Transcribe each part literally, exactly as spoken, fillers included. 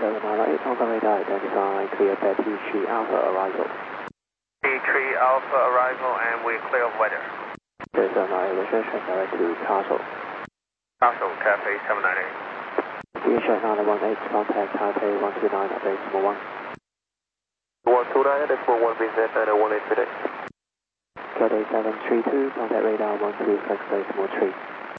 seven nine eight, Hong Kong radar identify clear Betty three Alpha arrival. T three Alpha arrival and we're clear of weather. seven nine eight, rejection direct to Castle. Castle, Cafe seven nine eight. Asia nine one eight, contact Taipei one two nine at decimal one. one two nine, decimal one, V Z nine one eight today. Cathay seven three two, contact radar one two six decimal three.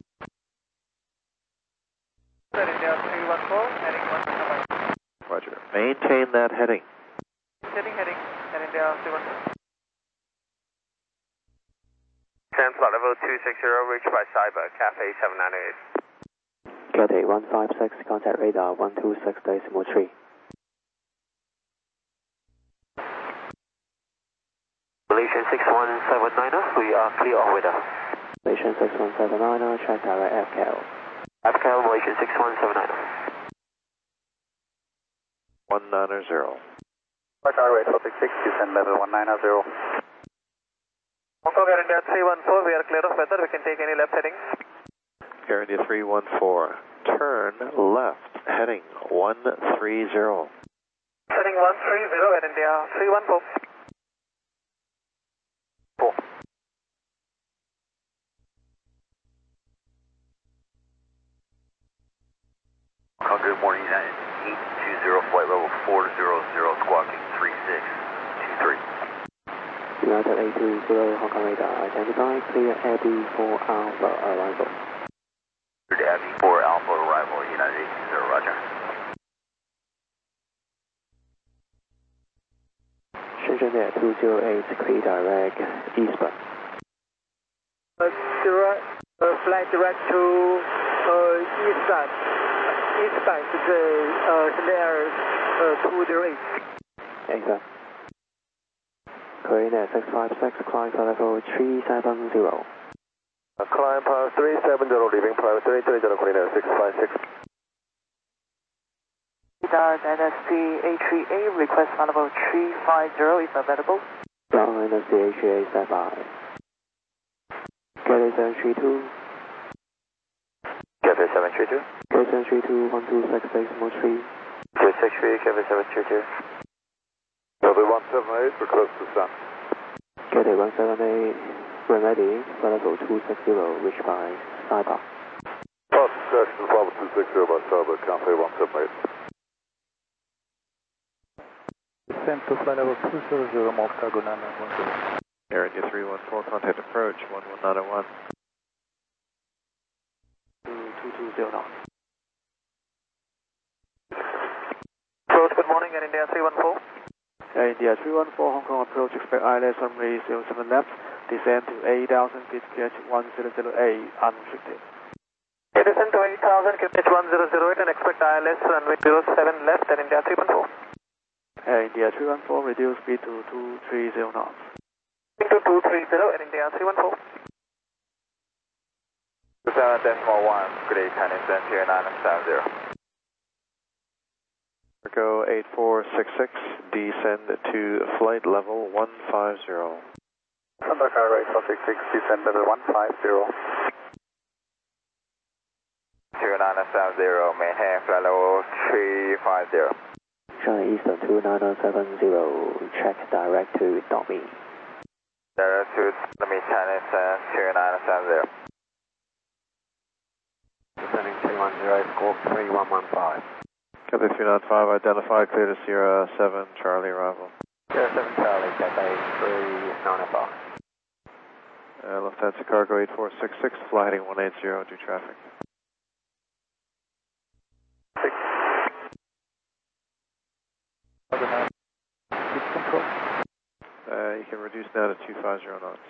India three one four, heading one two nine. Roger. Maintain that heading. Heading, heading, and India three one four. Ten flight level two six zero, reached by Cyber, Cafe seven nine eight. Cathay one five six, contact radar one two six decimal three. Malaysian six one seven nine, we are clear of weather. Malaysian six one seven nine, check direct F K L. F K L, Malaysian six one seven nine. one nine zero. Flight rate four six six, descend level one nine zero. Hong Kong Air India three one four, we are clear of weather, we can take any left heading. Air India three one four, turn left, heading one three zero. Heading one three zero, Air India three one four. Four. Hong Kong, good morning, United eight two zero, flight level four zero zero, squawking three six two three. United eight two zero, Hong Kong radar identify clear Abbey four Alpha arrival. Abbey four Alpha arrival, United eight two zero, roger. Shenzhen Air two zero eight, clear direct eastbound. Uh, direct, uh, flight direct to uh, eastbound. Eastbound is uh, uh, Shenzhen Air uh, two zero eight. Exact. Korean Air six five six, climb for level three seven zero. Uh, climb power three seven zero, leaving private three three zero, Korean Air six five six. Radar Dynasty A three A, request flight level three five zero is available. Ground Dynasty A three A, stand by. Cathay seven three two. Cathay seven three two. Cathay seven three two, one two six decimal three. two six three, Cathay seven three two. Cathay one seven eight, request descent. Cathay one seven eight, when ready, flight level two six zero, reached by Cyber. Fast Jackson, Bravo two six zero by Cyber, Cathay one seven eight. Descend to flight level two zero zero, Mobile Cargo nine nine one zero. Air India three one four, contact approach one one nine one. two two zero knots. Approach, good morning, Air India three one four. Air India three one four, Hong Kong approach, expect I L S runway zero seven left, descend to eight thousand feet, catch one zero zero eight, unrestricted. Okay, descend to eight thousand, catch one zero zero eight and expect I L S runway zero seven left, Air India three one four. Air India three one four, reduce speed to two three zero knots. Into two three zero, Air India three one four. seven decimal one, good day, ten descend here nine seven zero. Go eight four six six, descend to flight level one five zero. Thunder car rate four six six, descend level one five zero. zero nine seven zero, maintain flight level three five zero. China Eastern two nine seven zero, check direct to Domi. Direct to Domi, China Eastern two nine seven zero. Descending three one zero, score three one one five. Cathay three nine five, identified, clear to Sierra seven, Charlie arrival. Sierra seven Charlie, Cathay three nine five. Uh, Lufthansa Cargo eight four six six, fly heading one eight zero, due traffic. Six. Uh, you can reduce now to two five zero knots.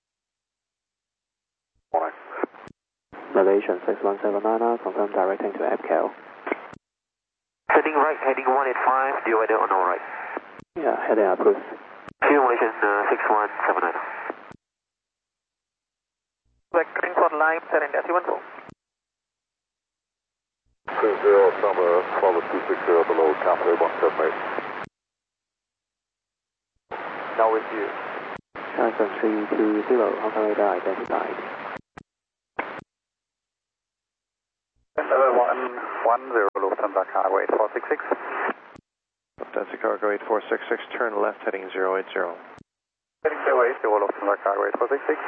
Morning. Malaysian six one seven nine, confirm directing to F K L. Heading right, heading one eight five, do you weather on all right? Yeah, heading approved. Two Malaysian uh, six one seven nine. Vectoring for line, Air India three one four. two zero, summer, Bravo two six zero below, Cathay one seven eight. Now with you. China three two zero, Hong Kong radar identified. Level one one zero, Lufthansa Cargo eight four six six. Delta Cargo eight four six six, turn left heading zero eight zero. Heading zero eight zero, Lufthansa Cargo eight four six six.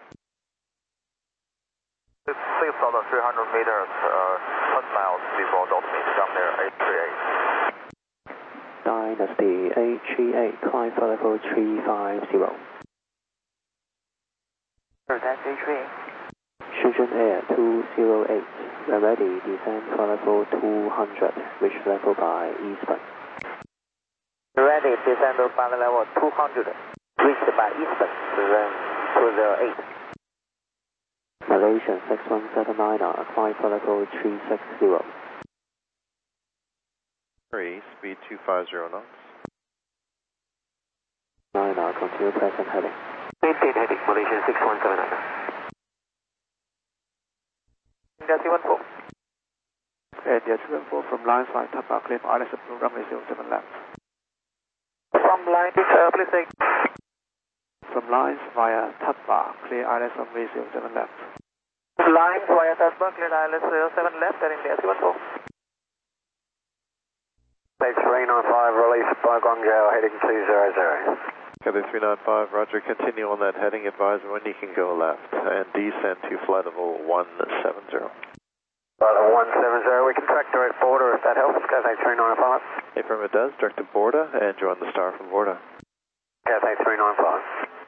It's six thousand three hundred meters, uh, ten miles before Dortmund, down there, eight three eight. Dynasty eight three eight, climb for level three five zero. That's eight three eight. Shenzhen Air two zero eight, when ready, descend for level two hundred, reach level by Eastbourne. Ready, descend by level two hundred, reached by Eastbourne, then two zero eight. Malaysian six one seven niner, climb for level three six zero. Three, speed two five zero knots. niner, continue present heading. Maintain heading, Malaysian six one seven niner. India three one four. India three one four from line five, Tapa, clear for I L S program zero seven left. From line, uh, please take. From lines via Tapa, clear I L S runway zero seven left. Line via Tasman, clear I L S zero seven left, and India three one four. Page three nine five, release by Guangzhou, heading two zero zero. Cathay three nine five, roger, continue on that heading, advise when you can go left, and descend to flight level one seven zero. Flight level one seven zero, we can track direct border if that helps, Cathay three nine five. Affirm it does, direct to Borda, and join the star from Borda. Cathay three nine five.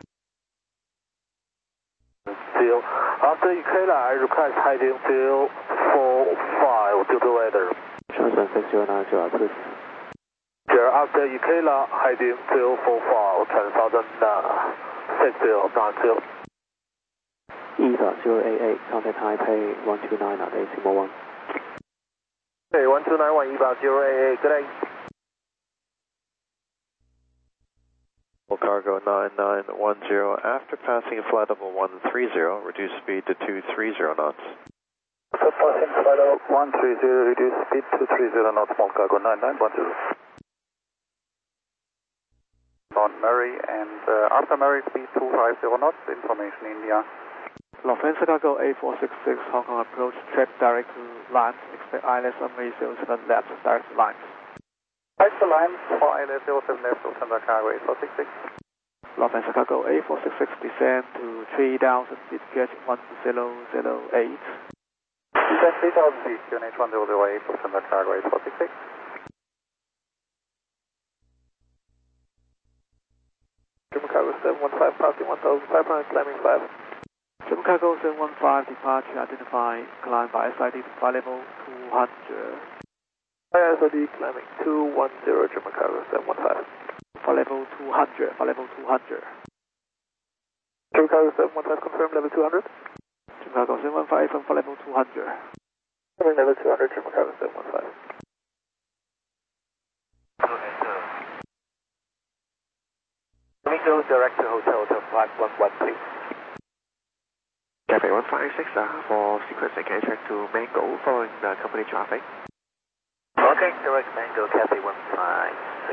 Deal. After U K line, request heading deal four five due to weather. Shenzhen six zero nine zero, please. Dear, after U K line, heading deal four five, ten thousand six zero nine zero. EVA zero eight eight, contact Taipei one two nine at decimal one. Hey, one two nine one, EVA zero eight eight, good day. Cargo nine nine one zero, after passing flight level one three zero, reduce speed to two three zero knots. After passing flight level one three zero, reduce speed to three zero knots, small cargo nine nine one zero. On Murray, and uh, after Murray, speed two five zero knots, information India. Lufthansa Cargo eight four six six, Hong Kong approach, check direct to lines, expect I L S runway zero seven left, direct to lines. Right to lines for I L S zero seven left, Lufthansa Cargo eight four six six. Lufthansa Cargo eight four six six, descend to three thousand feet, catch one zero zero eight. Descend three thousand feet, Q N H one zero zero eight, Lufthansa Cargo eight four six six. German Cargo seven one five, passing one thousand five hundred, climbing five. German Cargo seven one five, departure, identify, climb by S I D to flight level two hundred. S I D climbing two one zero, German Cargo seven one five. For level two hundred, for level two hundred. German Cargo seven one five, confirm level two hundred. German Cargo seven one five, from for level two hundred. Confirm level two hundred, German Cargo seven one five. Let me go direct to hotel to flight one one, please. Cathay one five six, uh, for sequencing, can I check to Mango following the company traffic? Okay, direct Mango, Cathay one five six.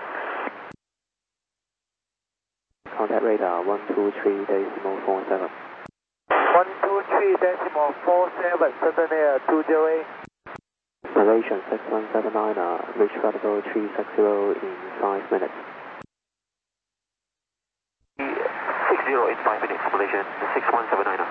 Contact radar one two three decimal four seven. one two three decimal four seven, Southern Air two zero eight. Malaysian six one seven niner, reach flight level three six zero in five minutes. six zero in five minutes, Malaysian six one seven niner.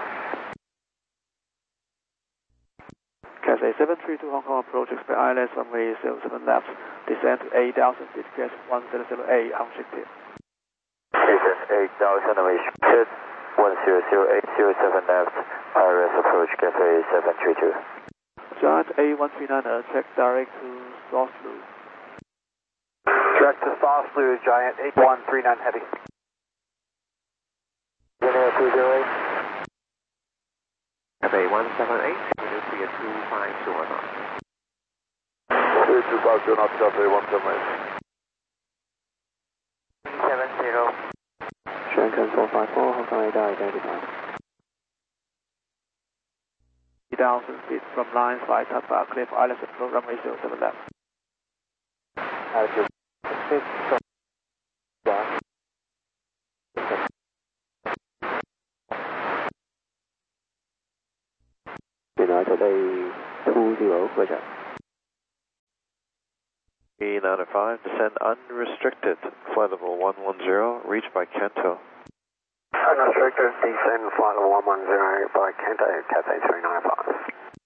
Cathay seven three two, Hong Kong approach, expect I L S runway zero seven left, descend to eight thousand feet, catch one zero zero eight, unrestricted. Descend eight thousand, reach one zero zero eight zero seven left, I R S approach, Cathay seven three two. Giant A one three niner, check direct to Southlu. Direct to Southlu, Giant eight one three nine heavy. Air two zero eight. Cathay one seven eight, will clear two five zero knots. Clear two five zero knots, Cathay one seven eight. seven zero. Shenzhen four five four, Hong Kong radar identified. three thousand feet from lines by Tapa, clear for I L S program zero seven left. Altitude six. United A two zero, roger. three ninety-five, descend unrestricted, flight level one one zero, reached by Kanto. Unrestricted, descend flight level one one zero by Kanto, Cathay three ninety-five.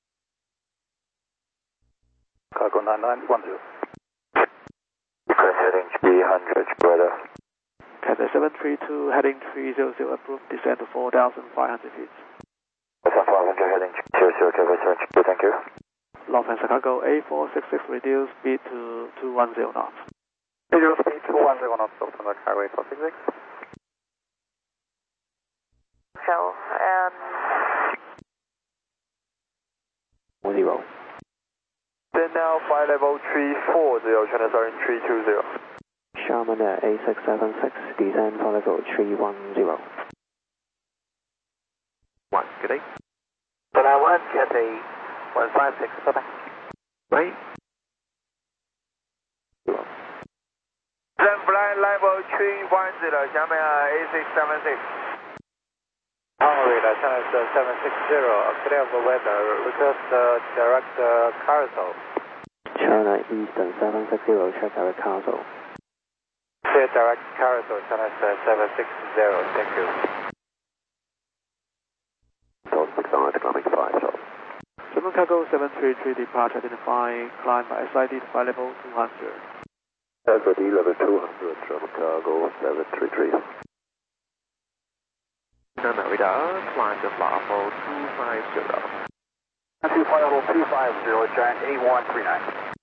Cargo nine nine one zero. Heading three hundred, weather. Cathay seven three two, heading three zero zero, approved, descend to four thousand five hundred feet. five hundred, heading zero zero, Cathay seven two, thank you. Lufthansa Cargo A four six six, reduce speed to two one zero knots. Reduce speed to one zero knots, Lufthansa Cargo A four six six. So, um... Zero. Then now flight level three four zero, China Southern three two zero. Sharman Air A six seven six, descend flight level three one zero. One, good day. China one, Cathay one five six, bye-bye. Right. Zero. Then flight level three one zero, Xiamen A six seven six. Honolulu, China seven six zero, clear of the weather, request uh, direct uh, carousel. China Eastern seven six zero, check direct carousel. Clear direct carousel, China seven six zero, thank you. Delta six nine, declining five, so. German Cargo seven three three, departure, identify, climb by S I D to flight level two hundred. S I D level two hundred, German Cargo seven three three. Nana radar, climb to flight level two five zero. To flight level two five zero, Giant A one three nine.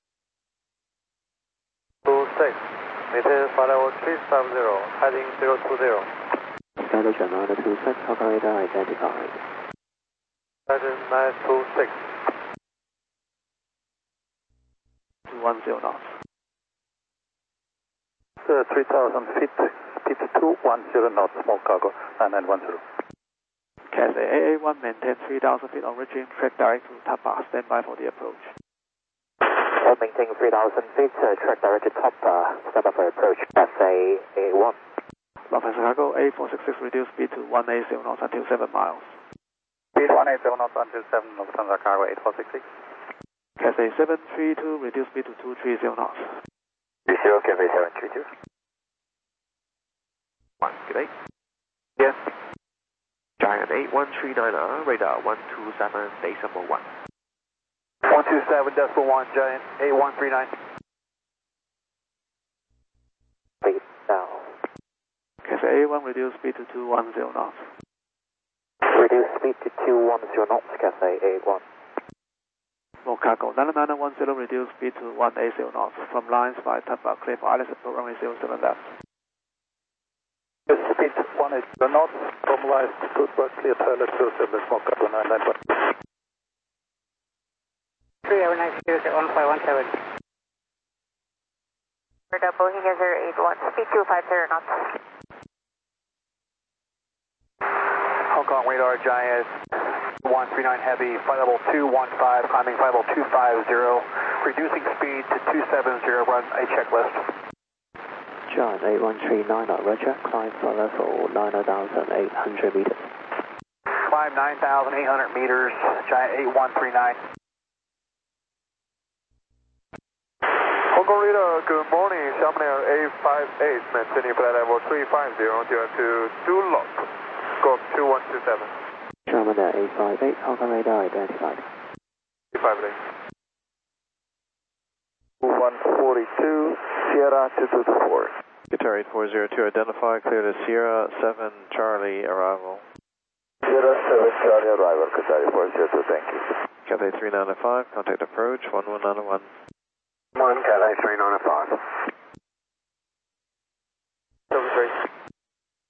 two six, maintain flight level three five zero, heading zero two zero. Skydivision nine two six, operator identified. Heading nine two six. two one zero knots. Uh, three thousand feet, speed two one zero knots, small cargo, nine nine one zero. Cathay A A one, maintain three thousand feet on reaching, track direct to Tapa, stand by for the approach. Uh, maintain three thousand feet, uh, track direct to Tapa, stand by for approach, Cathay A A one. Lufthansa Cargo A four six six, reduce speed to one eighty knots until seven miles. Speed one eighty knots until seven, Lufthansa Cargo eight four six six. Cathay seven three two, reduce speed to two three zero knots. three zero, Cathay seven three two. One, good day. Yes. Giant eight one three nine R, radar one two seven, decimal one. one two seven decimal one, Giant A one three nine. Speed now. Cathay A one, reduce speed to two one zero knots. Reduce speed to two one zero knots, Cathay A one. More cargo, nine nine one zero, reduce speed to one eighty knots. From lines by Tapa, clear for Alice Approach runway zero seven left. Speed one eighty knots, from lines to clear toilet zero seven, small cargo nine nine one. three oh nine zero one five one seven. For double, he has zero eight one, speed two five zero knots. Hong Kong radar, Giant one three nine heavy, flight level two one five, climbing flight level two five zero, reducing speed to two seven zero, run a checklist. Giant eight one three nine, roger, climb flight level nine thousand eight hundred meters. Climb nine thousand eight hundred meters, Giant eight one three nine. Hong Kong radar, good morning, Xiamen Air A five eight, maintaining flight level three five zero, due to Duloc, scope two one two seven. Sharman Air A five eight, Hong Kong radar identified. two five eight. one forty-two, Sierra two two two four. Guitar eight four zero two, identify, clear to Sierra seven Charlie, arrival. Sierra seven Charlie arrival, Qatar eight four zero two, thank you. Cathay three ninety-five, contact approach one one nine one. One, Cathay three ninety-five.